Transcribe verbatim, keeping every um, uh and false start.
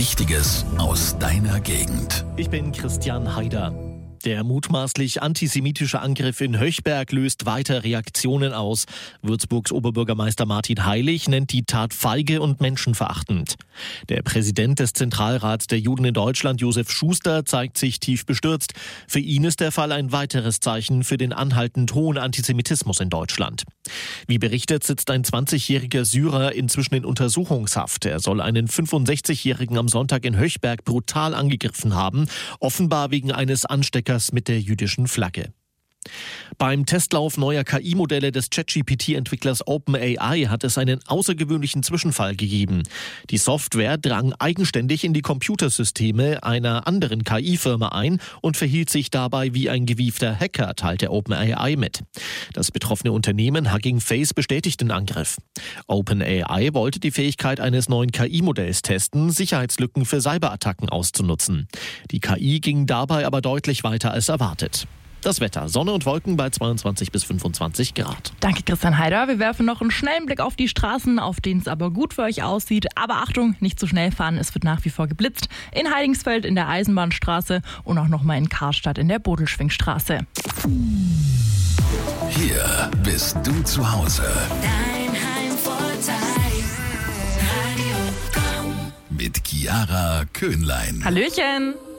Wichtiges aus deiner Gegend. Ich bin Christian Haider. Der mutmaßlich antisemitische Angriff in Höchberg löst weiter Reaktionen aus. Würzburgs Oberbürgermeister Martin Heilig nennt die Tat feige und menschenverachtend. Der Präsident des Zentralrats der Juden in Deutschland, Josef Schuster, zeigt sich tief bestürzt. Für ihn ist der Fall ein weiteres Zeichen für den anhaltend hohen Antisemitismus in Deutschland. Wie berichtet, sitzt ein zwanzigjähriger Syrer inzwischen in Untersuchungshaft. Er soll einen fünfundsechzigjährigen am Sonntag in Höchberg brutal angegriffen haben, offenbar wegen eines Ansteckers mit der jüdischen Flagge. Beim Testlauf neuer K I-Modelle des ChatGPT-Entwicklers OpenAI hat es einen außergewöhnlichen Zwischenfall gegeben. Die Software drang eigenständig in die Computersysteme einer anderen K I-Firma ein und verhielt sich dabei wie ein gewiefter Hacker, teilte OpenAI mit. Das betroffene Unternehmen Hugging Face bestätigt den Angriff. OpenAI wollte die Fähigkeit eines neuen K I-Modells testen, Sicherheitslücken für Cyberattacken auszunutzen. Die K I ging dabei aber deutlich weiter als erwartet. Das Wetter: Sonne und Wolken bei zweiundzwanzig bis fünfundzwanzig Grad. Danke, Christian Haider. Wir werfen noch einen schnellen Blick auf die Straßen, auf denen es aber gut für euch aussieht. Aber Achtung, nicht zu schnell fahren, es wird nach wie vor geblitzt. In Heidingsfeld in der Eisenbahnstraße und auch nochmal in Karstadt in der Bodelschwingstraße. Hier bist du zu Hause. Dein Heimvorteil. Radio Komm. Mit Chiara Köhnlein. Hallöchen!